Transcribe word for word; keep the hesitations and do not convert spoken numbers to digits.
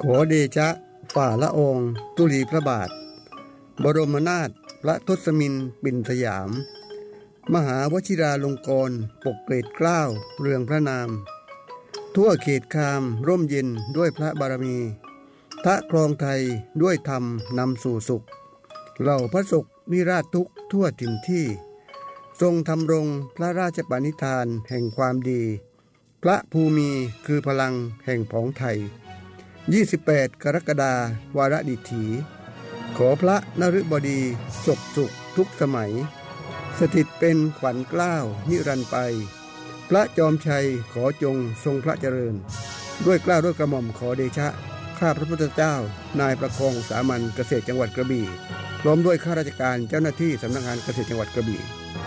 ขอเดชะฝ่าละอองธุลีพระบาทบรมนาถพระทศมินปิ่นสยามมหาวชิราลงกรณ์ปกเกล้าเกล้าเรืองพระนามทั่วเขตคามร่มเย็นด้วยพระบารมีทะครองไทยด้วยธรรมนำสู่สุขเหล่าพระศกนิราชทุกทั่วถิ่นที่ทรงทำรงพระราชปณิธานแห่งความดีพระภูมิคือพลังแห่งผองไทยยี่สิบแปดกรกฎาคมวาระดิถีขอพระนฤบดีศกสุขทุกสมัยสถิตเป็นขวัญเกล้านิรันดร์ไปพระจอมชัยขอจงทรงพระเจริญด้วยเกล้าด้วยกระหม่อมขอเดชะข้าพระพุทธเจ้านายประคองสามัญเกษตรจังหวัดกระบี่พร้อมด้วยข้าราชการเจ้าหน้าที่สำนักงานเกษตรจังหวัดกระบี่